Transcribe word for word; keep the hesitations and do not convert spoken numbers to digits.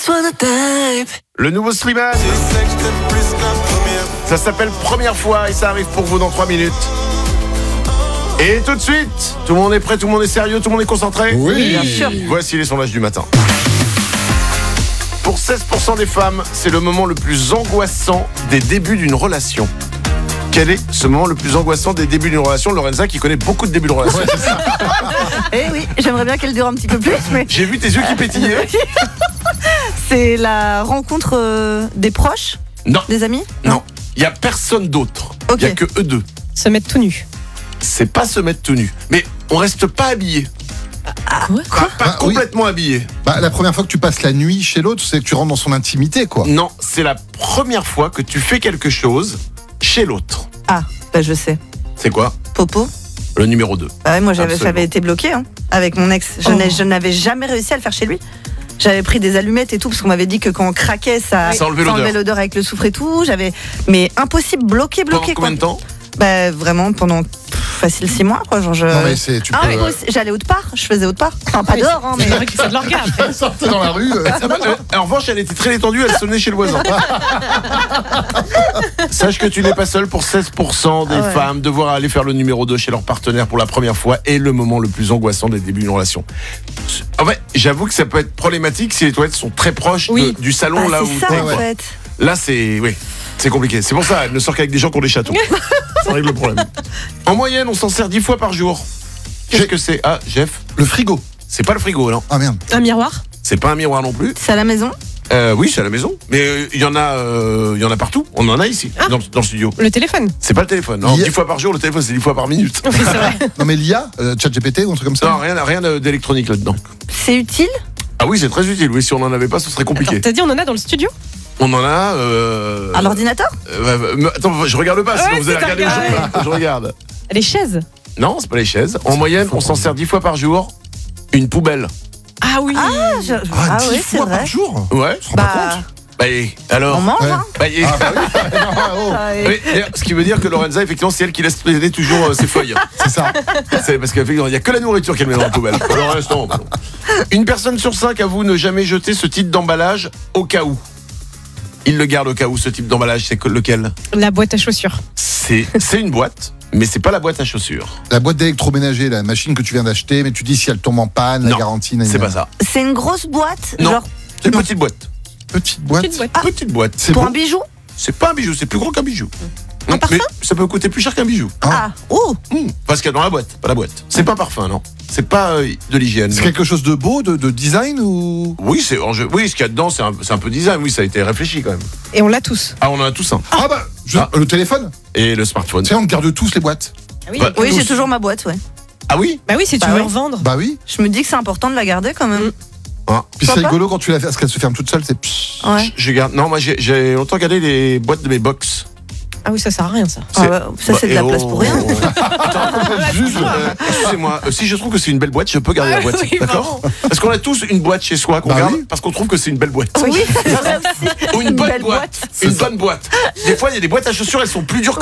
wanna dive. Le nouveau Slimane. Ça s'appelle Première fois et ça arrive pour vous dans trois minutes. Et tout de suite, tout le monde est prêt, tout le monde est sérieux, tout le monde est concentré ? Oui, bien sûr. Voici les sondages du matin. Pour seize pour cent des femmes, c'est le moment le plus angoissant des débuts d'une relation. Quel est ce moment le plus angoissant des débuts d'une relation ? Lorenza qui connaît beaucoup de débuts de relation. Eh oui, j'aimerais bien qu'elle dure un petit peu plus, mais J'ai vu tes yeux qui pétillaient. c'est la rencontre euh, des proches, Non, des amis. non, il n'y a personne d'autre. Il Ok. n'y a que eux deux. Se mettre tout nu. C'est pas se mettre tout nu. Mais on reste pas habillé. Quoi Pas, pas Ah, oui. complètement habillé. Bah, la première fois que tu passes la nuit chez l'autre, c'est que tu rentres dans son intimité, quoi. Non, c'est la première fois que tu fais quelque chose chez l'autre. Ah, bah je sais. C'est quoi ? Popo. Le numéro deux. Bah ouais, moi j'avais, Absolument. j'avais été bloquée hein, avec mon ex. Je, Oh. n'ai- je n'avais jamais réussi à le faire chez lui. J'avais pris des allumettes et tout parce qu'on m'avait dit que quand on craquait, ça, Ça enlevait l'odeur. l'odeur avec le soufre et tout. J'avais, mais impossible, bloqué, Pendant bloqué. combien de quoi. temps ? Bah vraiment pendant pff, facile six mois quoi. Genre je. Non, mais c'est, tu Ah, peux. mais euh, aussi, j'allais autre part. Je faisais autre part. Enfin pas Oui, dehors hein, mais. C'est vrai que c'est de l'orgasme après. sortir dans la rue. euh, Ah bah, euh, En revanche, elle était très détendue, elle sonnait chez le voisin. Sache que tu n'es pas seul pour seize pour cent des Ah ouais. femmes devoir aller faire le numéro deux chez leur partenaire pour la première fois et le moment le plus angoissant des débuts d'une relation. En fait, j'avoue que ça peut être problématique si les toilettes sont très proches de- Oui. du salon Ah, là où c'est ça t'es, en quoi. fait. Là, c'est oui, c'est compliqué. C'est pour ça, elle ne sort qu'avec des gens qui ont des châteaux. Ça règle le problème. En moyenne, on s'en sert dix fois par jour. Qu'est-ce J'ai- que c'est ? Ah, Jeff, Le frigo. c'est pas le frigo, non ? Ah merde. Un miroir. C'est pas un miroir non plus. C'est à la maison. Euh, oui, c'est à la maison. Mais il y en a, euh, il y en a partout. On en a ici, Ah. dans, dans le studio. Le téléphone. C'est pas le téléphone. Non, Il y a- dix fois par jour, le téléphone, c'est dix fois par minute. Oui, c'est vrai. Non, mais l'I A, euh, ChatGPT ou un truc comme ça. Non, rien, rien d'électronique là-dedans. C'est utile. Ah oui, c'est très utile. Oui, si on en avait pas, ce serait compliqué. Attends, t'as dit on en a dans le studio. On en a. Euh... À l'ordinateur. euh, mais attends, je regarde pas. Sinon Ouais, vous allez c'est regarder où regarder. je, je regarde. Les chaises. Non, c'est pas les chaises. En moyenne, on s'en sert dix fois par jour. Une poubelle. Ah oui. Ah, je- Ah, ah dix oui, c'est fois vrai. par jour. Ouais. Tu te rends pas Bah, compte Bah et alors. on mange Ouais. hein. Bah, et- Ah bah oui. Ah, oh, Ah, et- Oui, d'ailleurs, ce qui veut dire que Lorenza, effectivement, c'est elle qui laisse traîner toujours euh, ses feuilles. c'est ça. C'est parce qu'effectivement, il n'y a que la nourriture qu'elle met dans la poubelle. Le reste, non, bah non. Une personne sur cinq avoue ne jamais jeter ce type d'emballage au cas où. Il le garde au cas où, ce type d'emballage, c'est que- lequel ? La boîte à chaussures. C'est c'est une boîte, mais c'est pas la boîte à chaussures. La boîte d'électroménager, la machine que tu viens d'acheter, mais tu dis si elle tombe en panne, la Non, garantie. C'est pas ça. C'est une grosse boîte. Non. Genre C'est une Non. petite boîte. Petite boîte. Petite boîte. Petite boîte. C'est Ah, pour bon. un bijou. C'est pas un bijou, c'est plus gros qu'un bijou. Un Mm, parfum mais ça peut coûter plus cher qu'un bijou. Ah, oh. Mm, Parce qu'il y a dans la boîte, pas la boîte. C'est pas un parfum, non. C'est pas euh, de l'hygiène. C'est quelque chose de beau, de, de design ou. Oui, c'est en jeu. Oui, ce qu'il y a dedans, c'est un, c'est un peu design. Oui, ça a été réfléchi quand même. Et on l'a tous. Ah, on en a tous un. Ah bah, je- Ah. le téléphone. Et le smartphone. Tu sais, on garde tous les boîtes. Ah oui. Bah, Oui, tous. j'ai toujours ma boîte, ouais. Ah oui. Bah oui, si tu Bah veux ouais. revendre. Bah oui. Je me dis que c'est important de la garder quand même. Ah. Puis c'est Sympa. rigolo quand tu la fais, parce qu'elle se ferme toute seule, c'est. pssst. Ouais. Je, je garde. Non, moi j'ai, j'ai longtemps gardé les boîtes de mes box. Ah oui, ça sert à rien ça. Ah ouais, ça c'est de la Bah, et place oh. pour rien. Juge, euh, excusez-moi, euh, si je trouve que c'est une belle boîte, je peux garder la boîte. Oui, D'accord ? Parce qu'on a tous une boîte chez soi qu'on Bah garde oui. parce qu'on trouve que c'est une belle boîte. Oui, c'est vrai aussi. Ou une, bonne belle boîte. Une bonne boîte. Des fois, il y a des boîtes à chaussures, elles sont plus dures